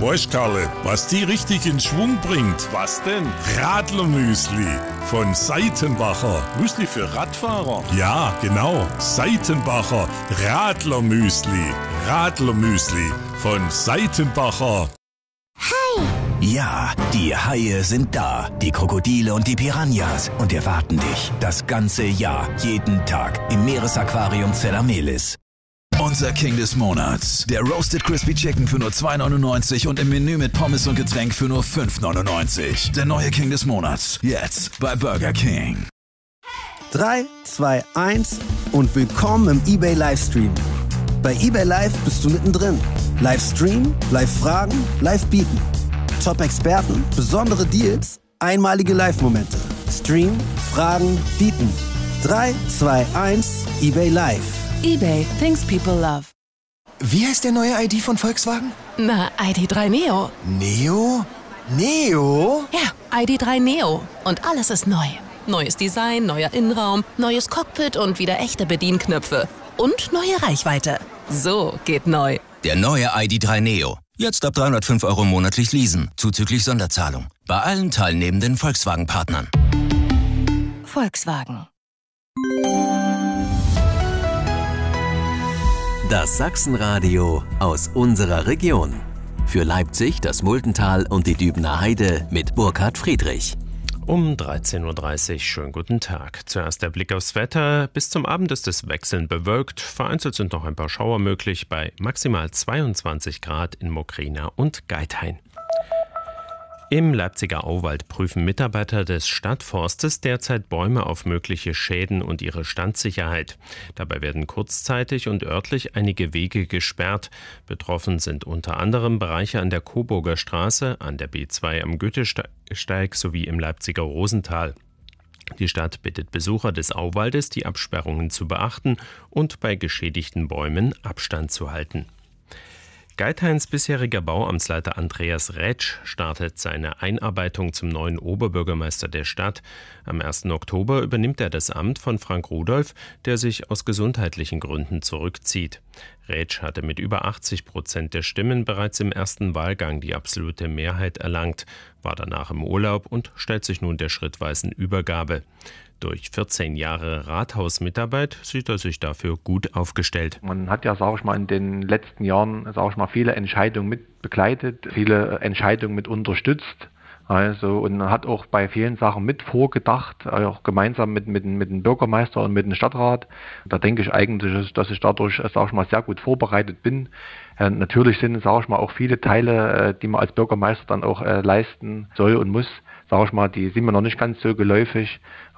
Weißt Karle, was die richtig in Schwung bringt? Was denn? Radlermüsli von Seitenbacher. Müsli für Radfahrer? Ja, genau. Seitenbacher Radlermüsli. Radlermüsli von Seitenbacher. Ja, die Haie sind da, die Krokodile und die Piranhas und erwarten dich das ganze Jahr, jeden Tag im Meeresaquarium Zellamelis. Unser King des Monats, der Roasted Crispy Chicken für nur 2,99 und im Menü mit Pommes und Getränk für nur 5,99. Der neue King des Monats, jetzt bei Burger King. 3, 2, 1 und willkommen im eBay Livestream. Bei eBay Live bist du mittendrin. Livestream, Live-Fragen, Live-Bieten. Top-Experten, besondere Deals, einmalige Live-Momente. Stream, Fragen, Bieten. 3, 2, 1, eBay Live. eBay, things people love. Wie heißt der neue ID von Volkswagen? Na, ID3 Neo. Neo? Neo? Ja, ID3 Neo. Und alles ist neu. Neues Design, neuer Innenraum, neues Cockpit und wieder echte Bedienknöpfe. Und neue Reichweite. So geht neu. Der neue ID3 Neo. Jetzt ab 305 € monatlich leasen, zuzüglich Sonderzahlung. Bei allen teilnehmenden Volkswagen-Partnern. Volkswagen. Das Sachsenradio aus unserer Region. Für Leipzig das Muldental und die Dübener Heide mit Burkhard Friedrich. Um 13.30 Uhr, schönen guten Tag. Zuerst der Blick aufs Wetter. Bis zum Abend ist es wechselnd bewölkt. Vereinzelt sind noch ein paar Schauer möglich bei maximal 22 Grad in Mokrina und Geithain. Im Leipziger Auwald prüfen Mitarbeiter des Stadtforstes derzeit Bäume auf mögliche Schäden und ihre Standsicherheit. Dabei werden kurzzeitig und örtlich einige Wege gesperrt. Betroffen sind unter anderem Bereiche an der Coburger Straße, an der B2 am Goethesteig sowie im Leipziger Rosental. Die Stadt bittet Besucher des Auwaldes, die Absperrungen zu beachten und bei geschädigten Bäumen Abstand zu halten. Geithains bisheriger Bauamtsleiter Andreas Rätsch startet seine Einarbeitung zum neuen Oberbürgermeister der Stadt. Am 1. Oktober übernimmt er das Amt von Frank Rudolph, der sich aus gesundheitlichen Gründen zurückzieht. Rätsch hatte mit über 80% der Stimmen bereits im ersten Wahlgang die absolute Mehrheit erlangt, war danach im Urlaub und stellt sich nun der schrittweisen Übergabe. Durch 14 Jahre Rathausmitarbeit sieht er sich dafür gut aufgestellt. Man hat ja, sage ich mal, in den letzten Jahren, sage ich mal, viele Entscheidungen mit begleitet, viele Entscheidungen mit unterstützt. Also, und hat auch bei vielen Sachen mit vorgedacht, auch gemeinsam mit dem Bürgermeister und mit dem Stadtrat. Da denke ich eigentlich, dass ich dadurch, sage ich mal, sehr gut vorbereitet bin. Natürlich sind, sage ich mal, auch viele Teile, die man als Bürgermeister dann auch leisten soll und muss, sage ich mal, die sind mir noch nicht ganz so geläufig.